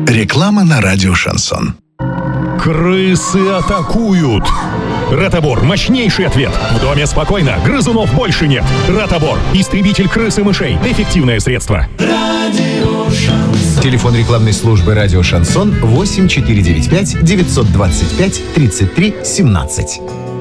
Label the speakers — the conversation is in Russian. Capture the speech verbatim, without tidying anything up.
Speaker 1: Реклама на радио «Шансон».
Speaker 2: Крысы атакуют! Ротобор – мощнейший ответ. В доме спокойно, грызунов больше нет. Ротобор – истребитель крыс и мышей. Эффективное средство.
Speaker 3: Радио Шансон.
Speaker 4: Телефон рекламной службы «Радио Шансон» восемь четыре девять пять девятьсот двадцать пять тридцать три семнадцать.